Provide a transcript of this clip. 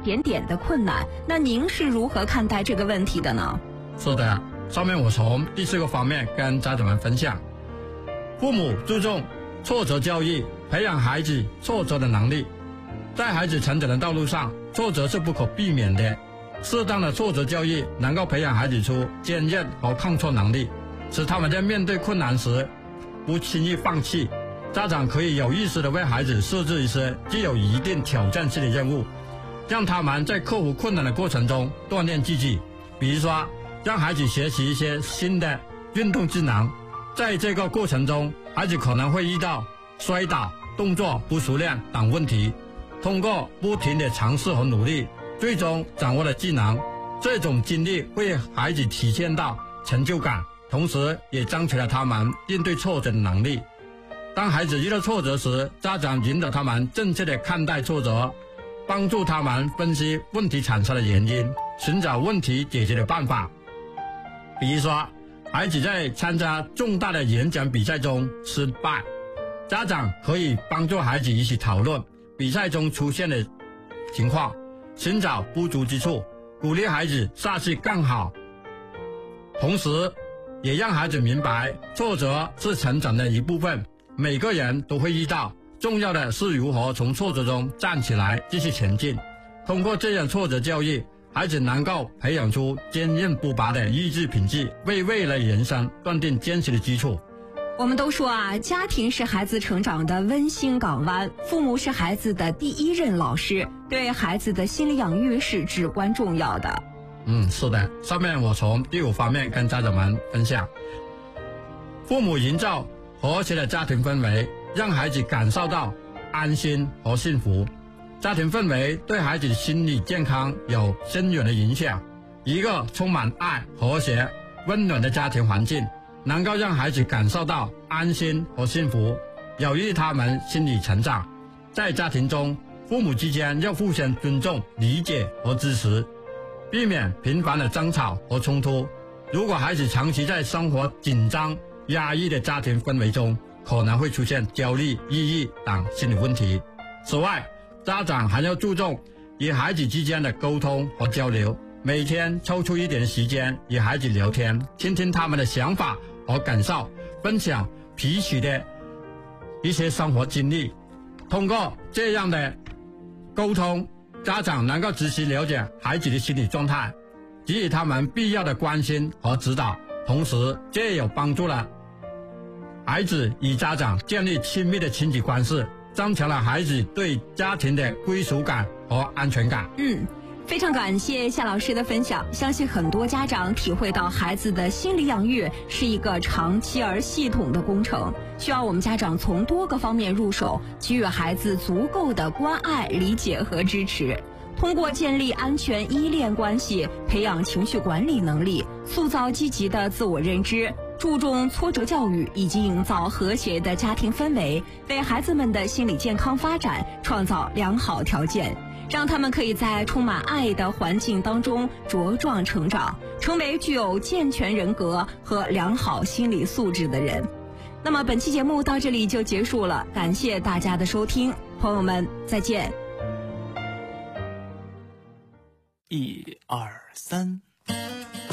点点的困难。那您是如何看待这个问题的呢？ 是的，上面我从第4个方面跟家长们分享。父母注重挫折教育，培养孩子挫折的能力。在孩子成长的道路上，挫折是不可避免的。适当的挫折教育能够培养孩子出坚韧和抗挫能力，使他们在面对困难时不轻易放弃。家长可以有意识地为孩子设置一些具有一定挑战性的任务，让他们在克服困难的过程中锻炼自己。比如说，让孩子学习一些新的运动技能，在这个过程中，孩子可能会遇到摔倒、动作不熟练等问题。通过不停的尝试和努力，最终掌握了技能。这种经历会让孩子体现到成就感，同时也增强了他们应对挫折的能力。当孩子遇到挫折时，家长引导他们正确的看待挫折，帮助他们分析问题产生的原因，寻找问题解决的办法。比如说，孩子在参加重大的演讲比赛中失败，家长可以帮助孩子一起讨论比赛中出现的情况，寻找不足之处，鼓励孩子下次更好。同时也让孩子明白挫折是成长的一部分，每个人都会遇到，重要的是如何从挫折中站起来继续前进。通过这样挫折教育，孩子能够培养出坚韧不拔的意志品质，为未来人生奠定坚实的基础。 我们都说啊，家庭是孩子成长的温馨港湾，父母是孩子的第一任老师，对孩子的心理养育是至关重要的。 是的，上面我从第5方面跟家长们分享。父母营造和谐的家庭氛围，让孩子感受到安心和幸福。家庭氛围对孩子的心理健康有深远的影响。一个充满爱、和谐、温暖的家庭环境，能够让孩子感受到安心和幸福，有益他们心理成长。在家庭中，父母之间要互相尊重、理解和支持，避免频繁的争吵和冲突。如果孩子长期在生活紧张、压抑的家庭氛围中，可能会出现焦虑、抑郁等心理问题。此外，家长还要注重与孩子之间的沟通和交流，每天抽出一点时间与孩子聊天，倾听他们的想法和感受，分享彼此的一些生活经历。通过这样的沟通，家长能够及时了解孩子的心理状态，给予他们必要的关心和指导，同时这也有帮助了孩子与家长建立亲密的亲子关系，增强了孩子对家庭的归属感和安全感。 非常感谢夏老师的分享，相信很多家长体会到孩子的心理养育是一个长期而系统的工程，需要我们家长从多个方面入手，给予孩子足够的关爱、理解和支持。通过建立安全依恋关系，培养情绪管理能力，塑造积极的自我认知，注重挫折教育以及营造和谐的家庭氛围，为孩子们的心理健康发展创造良好条件，让他们可以在充满爱的环境当中茁壮成长，成为具有健全人格和良好心理素质的人。那么本期节目到这里就结束了，感谢大家的收听，朋友们再见。 1、2、3